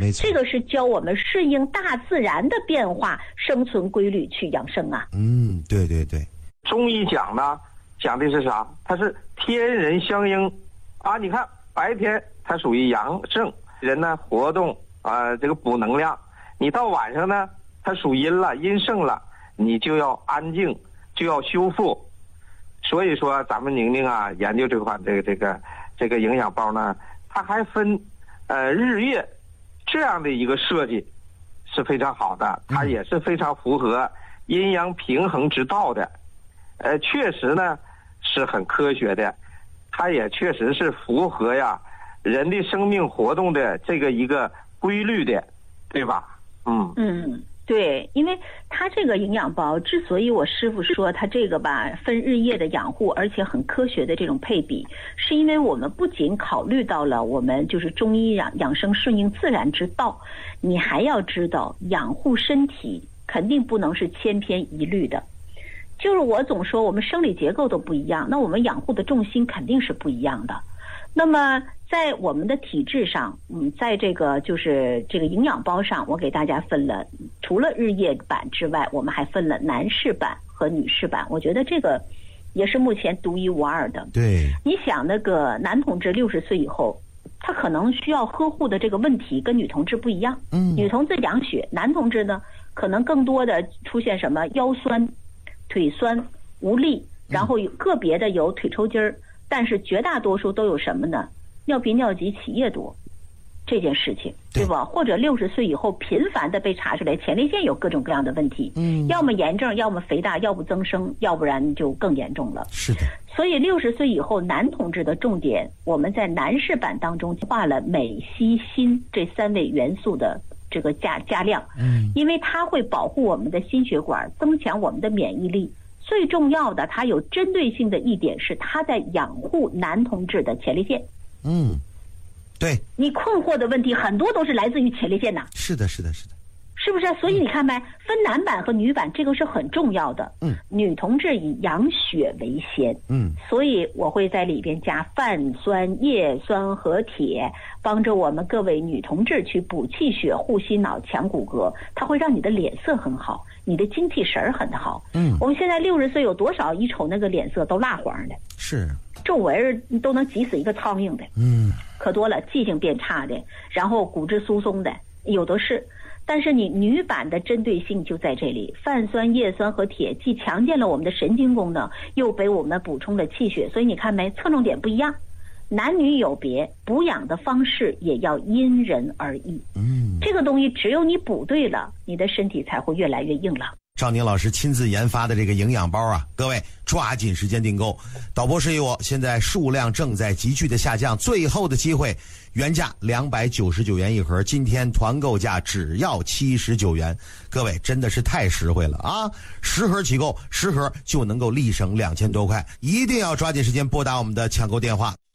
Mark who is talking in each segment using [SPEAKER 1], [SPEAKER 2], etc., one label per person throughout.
[SPEAKER 1] 没错，
[SPEAKER 2] 这个是教我们适应大自然的变化、生存规律去养生啊。
[SPEAKER 1] 对对对。
[SPEAKER 3] 中医讲呢，讲的是啥？它是天人相应啊。你看白天它属于阳盛，人呢活动这个补能量。你到晚上呢，它属阴了，阴盛了，你就要安静，就要修复。所以说咱们宁宁啊，研究这款这个营养包呢，它还分日月这样的一个设计是非常好的，它也是非常符合阴阳平衡之道的。确实呢是很科学的，它也确实是符合人的生命活动的这个一个规律的，对吧？
[SPEAKER 2] 对，因为它这个营养包之所以我师傅说它这个吧分日夜的养护，而且很科学的这种配比，是因为我们不仅考虑到了我们就是中医养生顺应自然之道，你还要知道养护身体肯定不能是千篇一律的。就是我总说我们生理结构都不一样，那我们养护的重心肯定是不一样的。那么在我们的体质上，在这个就是这个营养包上，我给大家分了，除了日夜版之外，我们还分了男士版和女士版。我觉得这个也是目前独一无二的。
[SPEAKER 1] 对，
[SPEAKER 2] 你想那个男同志60岁以后，他可能需要呵护的这个问题跟女同志不一样。女同志养血，男同志呢可能更多的出现什么腰酸、腿酸、无力，然后个别的有腿抽筋儿。但是绝大多数都有什么呢？尿频尿急起夜多这件事情，对吧？或者60岁以后频繁的被查出来前列腺有各种各样的问题，要么炎症，要么肥大，要不增生，要不然就更严重了。
[SPEAKER 1] 是的。
[SPEAKER 2] 所以60岁以后男同志的重点，我们在男士版当中画了镁、硒、锌这3位元素的这个加量，因为它会保护我们的心血管，增强我们的免疫力。最重要的，它有针对性的一点是，它在养护男同志的前列腺。
[SPEAKER 1] 对。
[SPEAKER 2] 你困惑的问题很多都是来自于前列腺呐。
[SPEAKER 1] 是的，是的，是的。
[SPEAKER 2] 是不是？所以你看没，分男版和女版这个是很重要的。女同志以养血为先。所以我会在里边加泛酸、叶酸和铁，帮着我们各位女同志去补气血、护心脑、强骨骼，它会让你的脸色很好，你的精气神很好。我们现在60岁有多少一瞅那个脸色都蜡黄的，
[SPEAKER 1] 是
[SPEAKER 2] 皱纹都能挤死一个苍蝇的，可多了，记性变差的，然后骨质疏松的有的是。但是你女版的针对性就在这里，泛酸、叶酸和铁既强健了我们的神经功能，又给我们补充了气血，所以你看没，侧重点不一样，男女有别，补养的方式也要因人而异。这个东西只有你补对了，你的身体才会越来越硬朗。
[SPEAKER 1] 赵宁老师亲自研发的这个营养包啊，各位抓紧时间订购。导播示意我，现在数量正在急剧的下降，最后的机会，原价299元一盒，今天团购价只要79元。各位真的是太实惠了啊！10盒起购，10盒就能够立省2000多块，一定要抓紧时间拨打我们的抢购电话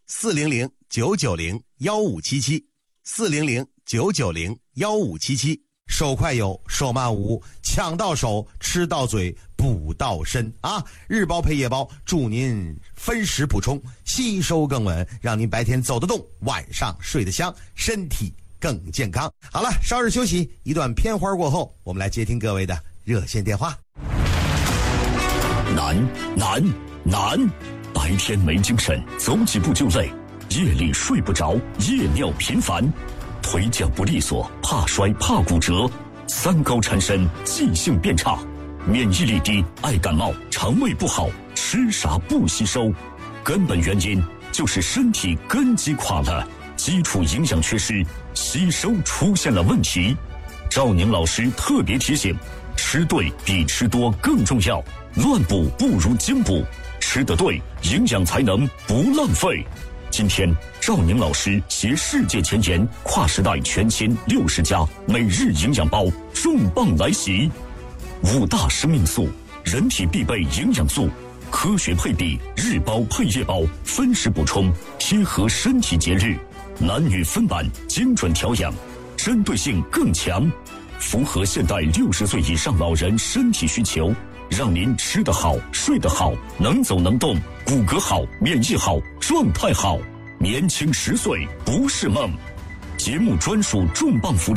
[SPEAKER 1] 400-990-1577，400-990-1577。手快有，手慢无，抢到手，吃到嘴，补到身啊！日包配夜包，助您分时补充，吸收更稳，让您白天走得动，晚上睡得香，身体更健康。好了，稍事休息，一段片花过后，我们来接听各位的热线电话。
[SPEAKER 4] 难，白天没精神，走几步就累，夜里睡不着，夜尿频繁，腿脚不利索，怕摔怕骨折，3高缠身，记性变差，免疫力低，爱感冒，肠胃不好，吃啥不吸收，根本原因就是身体根基垮了，基础营养缺失，吸收出现了问题。赵宁老师特别提醒，吃对比吃多更重要，乱补不如精补，吃得对，营养才能不浪费。今天赵宁老师携世界前沿，跨时代全新60加每日营养包重磅来袭，5大生命素，人体必备营养素，科学配比，日包配夜包，分时补充，贴合身体节日，男女分版，精准调养，针对性更强，符合现代60岁以上老人身体需求，让您吃得好，睡得好，能走能动，骨骼好，免疫好，状态好，年轻10岁不是梦。节目专属重磅福利。